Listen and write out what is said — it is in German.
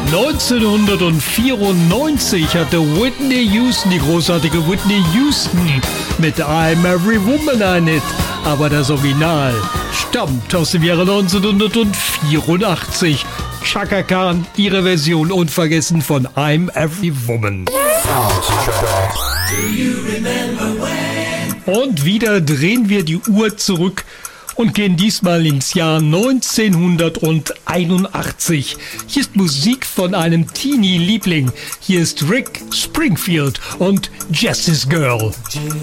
1994 hatte Whitney Houston, die großartige Whitney Houston, mit I'm Every Woman ein Hit. Aber das Original stammt aus dem Jahre 1984. Chaka Khan, ihre Version unvergessen von I'm Every Woman. Und wieder drehen wir die Uhr zurück und gehen diesmal ins Jahr 1981. Hier ist Musik von einem Teenie-Liebling. Hier ist Rick Springfield und Jessie's Girl.